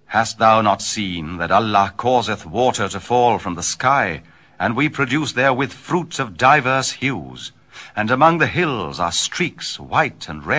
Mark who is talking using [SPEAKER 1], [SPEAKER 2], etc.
[SPEAKER 1] Hast thou not seen that Allah causeth water to fall from the sky, and we produce therewith fruits of diverse hues, and among the hills are streaks white and red?